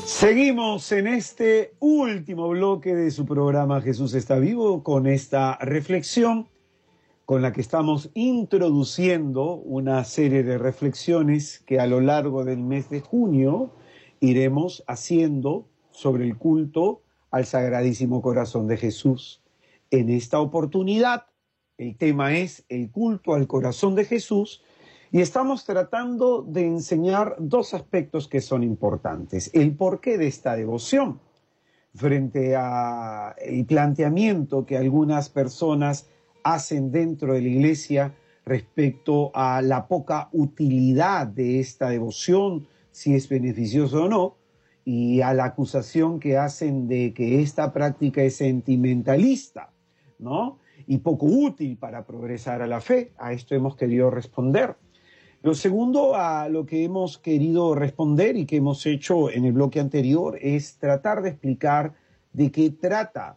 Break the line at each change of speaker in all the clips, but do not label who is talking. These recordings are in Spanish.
Seguimos en este último bloque de su programa Jesús está vivo con esta reflexión con la que estamos introduciendo una serie de reflexiones que a lo largo del mes de junio iremos haciendo sobre el culto al Sagradísimo Corazón de Jesús. En esta oportunidad, el tema es el culto al Corazón de Jesús y estamos tratando de enseñar dos aspectos que son importantes. El porqué de esta devoción frente al planteamiento que algunas personas hacen dentro de la iglesia respecto a la poca utilidad de esta devoción, si es beneficioso o no, y a la acusación que hacen de que esta práctica es sentimentalista, ¿no? Y poco útil para progresar a la fe. A esto hemos querido responder. Lo segundo a lo que hemos querido responder y que hemos hecho en el bloque anterior es tratar de explicar de qué trata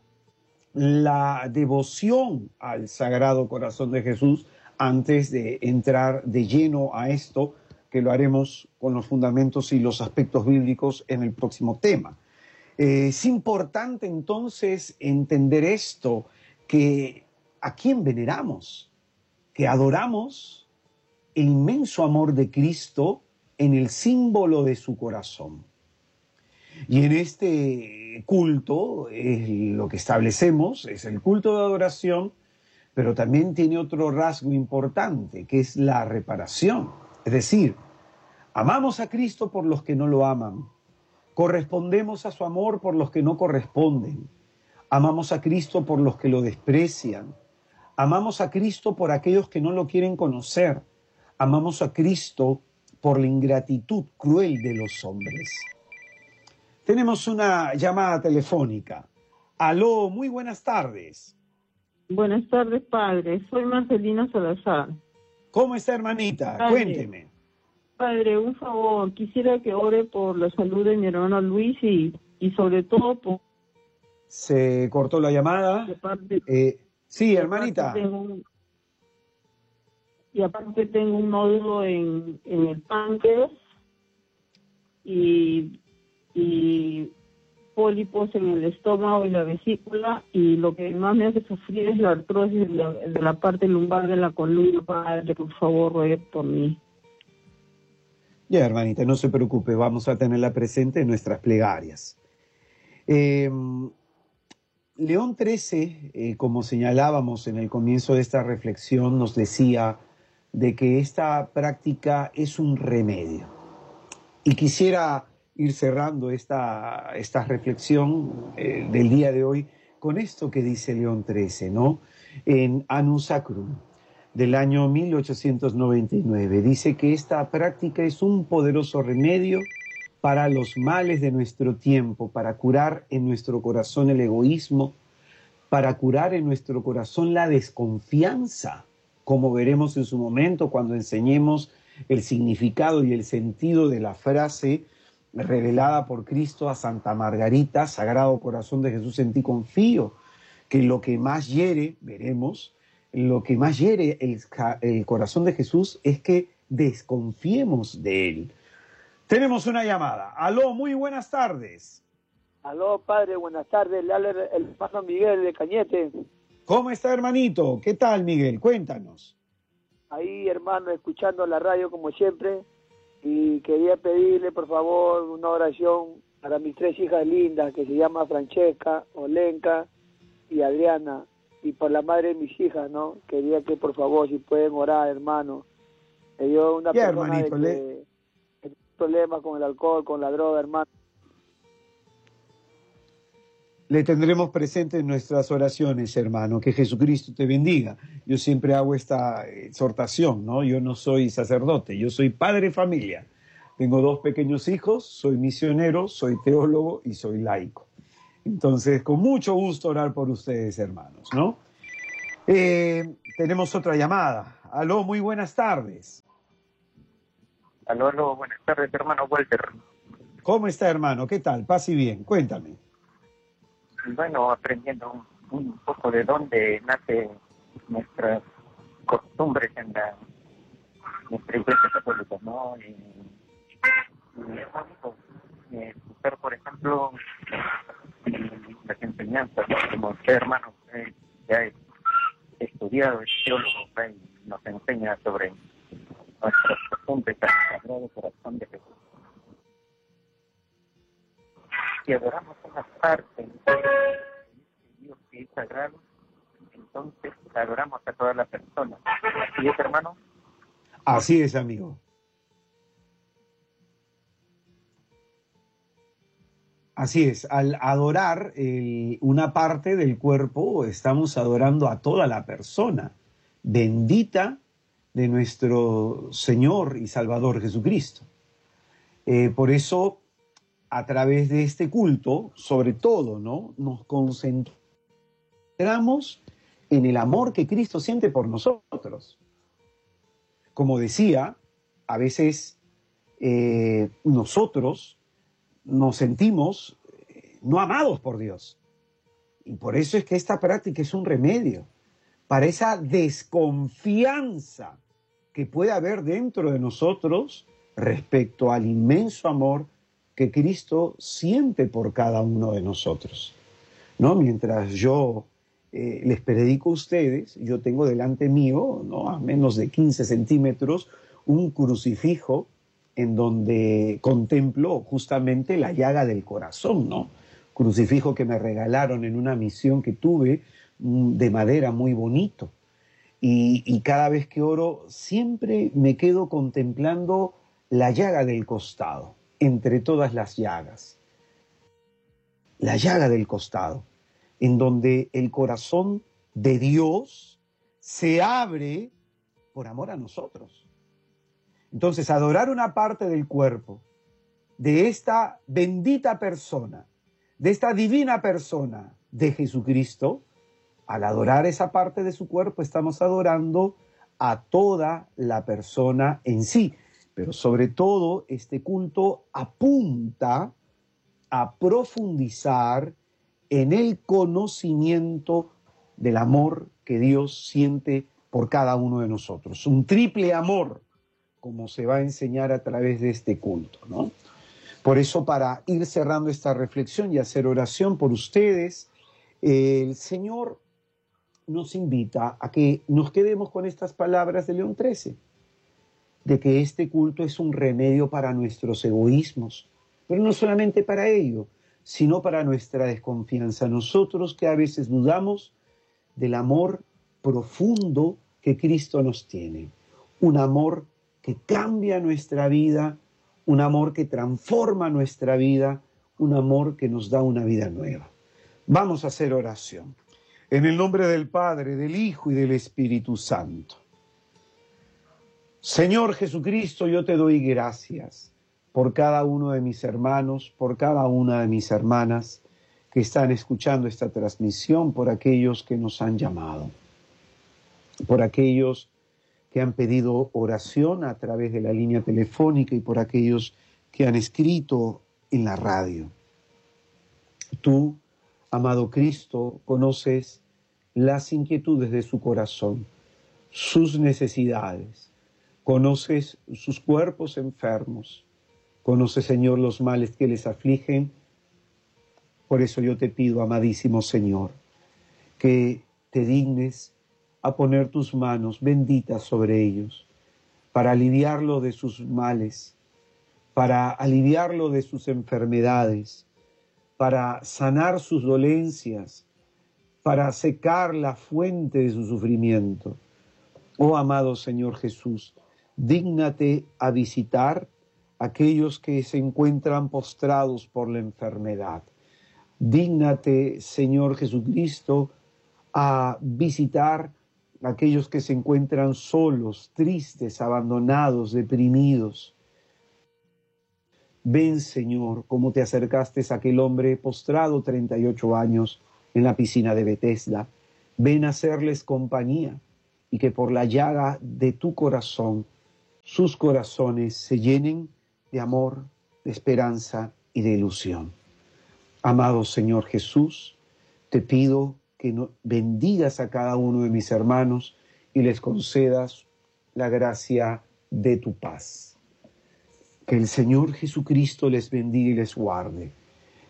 la devoción al Sagrado Corazón de Jesús antes de entrar de lleno a esto, que lo haremos con los fundamentos y los aspectos bíblicos en el próximo tema. Es importante entonces entender esto, que a quién veneramos, que adoramos el inmenso amor de Cristo en el símbolo de su corazón. Y en este culto, lo que establecemos es el culto de adoración, pero también tiene otro rasgo importante, que es la reparación. Es decir, amamos a Cristo por los que no lo aman, correspondemos a su amor por los que no corresponden, amamos a Cristo por los que lo desprecian, amamos a Cristo por aquellos que no lo quieren conocer, amamos a Cristo por la ingratitud cruel de los hombres. Tenemos una llamada telefónica. Aló, muy buenas tardes.
Buenas tardes, padre. Soy Marcelina Salazar.
¿Cómo está, hermanita?
Padre,
Cuénteme.
Padre, un favor. Quisiera que ore por la salud de mi hermano Luis y sobre todo por...
¿Se cortó la llamada? Sí, hermanita.
Y aparte tengo un nódulo en el páncreas y pólipos en el estómago y la vesícula, y lo que más me hace sufrir es la artrosis de la parte lumbar de la columna. Padre, por favor, ruegue por mí.
Ya, hermanita, no se preocupe, vamos a tenerla presente en nuestras plegarias. León XIII, como señalábamos en el comienzo de esta reflexión, nos decía de que esta práctica es un remedio. Y quisiera ir cerrando esta reflexión del día de hoy con esto que dice León XIII, ¿no? En Annus Sacrum del año 1899. Dice que esta práctica es un poderoso remedio para los males de nuestro tiempo, para curar en nuestro corazón el egoísmo, para curar en nuestro corazón la desconfianza, como veremos en su momento cuando enseñemos el significado y el sentido de la frase revelada por Cristo a Santa Margarita: Sagrado Corazón de Jesús, en ti confío, que lo que más hiere, veremos, lo que más hiere el corazón de Jesús es que desconfiemos de él. Tenemos una llamada. Aló, muy buenas tardes.
Aló, padre, buenas tardes. Le habla el hermano Miguel de Cañete.
¿Cómo está, hermanito? ¿Qué tal, Miguel? Cuéntanos.
Ahí, hermano, escuchando la radio como siempre, y quería pedirle, por favor, una oración para mis tres hijas lindas, que se llaman Francesca, Olenka y Adriana, y por la madre de mis hijas, ¿no? Quería que, por favor, si pueden orar, hermano. Yo una
Ya,
persona
hermanito,
que tiene problemas con el alcohol, con la droga, hermano.
Le tendremos presente en nuestras oraciones, hermano. Que Jesucristo te bendiga. Yo siempre hago esta exhortación, ¿no? Yo no soy sacerdote, yo soy padre de familia. Tengo 2 pequeños hijos, soy misionero, soy teólogo y soy laico. Entonces, con mucho gusto orar por ustedes, hermanos, ¿no? Tenemos otra llamada. Aló, muy buenas tardes.
Aló, buenas tardes, hermano Walter.
¿Cómo está, hermano? ¿Qué tal? Paz y bien. Cuéntame.
Bueno, aprendiendo un poco de dónde nace nuestras costumbres en nuestra iglesia católica, ¿no? Y es bonito escuchar, por ejemplo, ejemplo, las enseñanzas, ¿no? Como usted, hermano, ya he estudiado, es teólogo, y nos enseña sobre nuestros costumbres al Sagrado Corazón de Jesús. Si adoramos una parte de Dios que es sagrado, entonces adoramos a toda la persona. ¿Así es, hermano?
Así es, amigo. Así es, al adorar una parte del cuerpo, estamos adorando a toda la persona bendita de nuestro Señor y Salvador Jesucristo. Por eso, a través de este culto, sobre todo, ¿no?, nos concentramos en el amor que Cristo siente por nosotros. Como decía, a veces nosotros nos sentimos no amados por Dios. Y por eso es que esta práctica es un remedio para esa desconfianza que puede haber dentro de nosotros respecto al inmenso amor que Cristo siente por cada uno de nosotros, ¿no? Mientras yo les predico a ustedes, yo tengo delante mío, ¿no?, a menos de 15 centímetros, un crucifijo en donde contemplo justamente la llaga del corazón, ¿no? Crucifijo que me regalaron en una misión que tuve, de madera, muy bonito. Y cada vez que oro siempre me quedo contemplando la llaga del costado, entre todas las llagas. La llaga del costado, en donde el corazón de Dios se abre por amor a nosotros. Entonces, adorar una parte del cuerpo de esta bendita persona, de esta divina persona de Jesucristo, al adorar esa parte de su cuerpo, estamos adorando a toda la persona en sí. Pero sobre todo, este culto apunta a profundizar en el conocimiento del amor que Dios siente por cada uno de nosotros. Un triple amor, como se va a enseñar a través de este culto, ¿no? Por eso, para ir cerrando esta reflexión y hacer oración por ustedes, el Señor nos invita a que nos quedemos con estas palabras de León XIII, de que este culto es un remedio para nuestros egoísmos, pero no solamente para ello, sino para nuestra desconfianza. Nosotros que a veces dudamos del amor profundo que Cristo nos tiene, un amor que cambia nuestra vida, un amor que transforma nuestra vida, un amor que nos da una vida nueva. Vamos a hacer oración. En el nombre del Padre, del Hijo y del Espíritu Santo. Señor Jesucristo, yo te doy gracias por cada uno de mis hermanos, por cada una de mis hermanas que están escuchando esta transmisión, por aquellos que nos han llamado, por aquellos que han pedido oración a través de la línea telefónica y por aquellos que han escrito en la radio. Tú, amado Cristo, conoces las inquietudes de su corazón, sus necesidades, conoces sus cuerpos enfermos, conoces, Señor, los males que les afligen. Por eso yo te pido, amadísimo Señor, que te dignes a poner tus manos benditas sobre ellos, para aliviarlo de sus males, para aliviarlo de sus enfermedades, para sanar sus dolencias, para secar la fuente de su sufrimiento. Oh amado Señor Jesús, dígnate a visitar a aquellos que se encuentran postrados por la enfermedad. Dígnate, Señor Jesucristo, a visitar a aquellos que se encuentran solos, tristes, abandonados, deprimidos. Ven, Señor, como te acercaste a aquel hombre postrado 38 años en la piscina de Betesda. Ven a hacerles compañía y que por la llaga de tu corazón, sus corazones se llenen de amor, de esperanza y de ilusión. Amado Señor Jesús, te pido que bendigas a cada uno de mis hermanos y les concedas la gracia de tu paz. Que el Señor Jesucristo les bendiga y les guarde.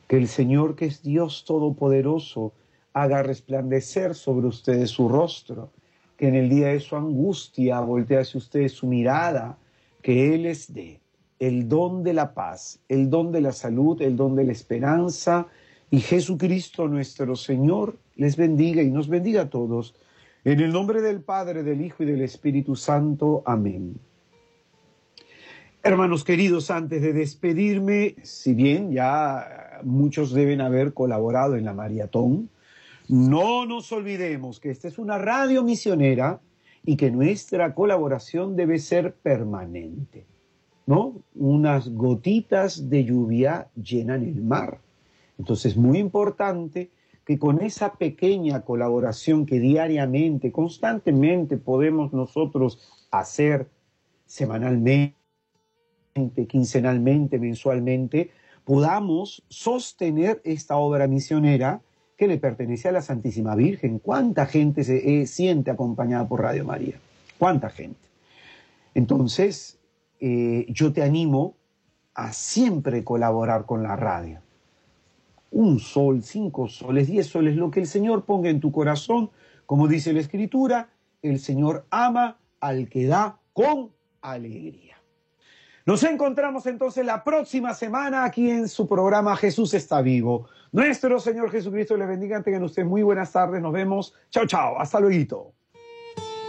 Que el Señor, que es Dios Todopoderoso, haga resplandecer sobre ustedes su rostro, que en el día de su angustia voltee hacia ustedes su mirada, que Él les dé el don de la paz, el don de la salud, el don de la esperanza, y Jesucristo nuestro Señor les bendiga y nos bendiga a todos. En el nombre del Padre, del Hijo y del Espíritu Santo. Amén. Hermanos queridos, antes de despedirme, si bien ya muchos deben haber colaborado en la maratón, no nos olvidemos que esta es una radio misionera y que nuestra colaboración debe ser permanente, ¿no? Unas gotitas de lluvia llenan el mar. Entonces es muy importante que con esa pequeña colaboración que diariamente, constantemente podemos nosotros hacer semanalmente, quincenalmente, mensualmente, podamos sostener esta obra misionera que le pertenece a la Santísima Virgen. ¿Cuánta gente se siente acompañada por Radio María? ¿Cuánta gente? Entonces, yo te animo a siempre colaborar con la radio. 1 sol, 5 soles, 10 soles, lo que el Señor ponga en tu corazón. Como dice la Escritura, el Señor ama al que da con alegría. Nos encontramos entonces la próxima semana aquí en su programa Jesús está vivo. Nuestro Señor Jesucristo les bendiga. Tengan ustedes muy buenas tardes. Nos vemos. Chao, chao. Hasta luego.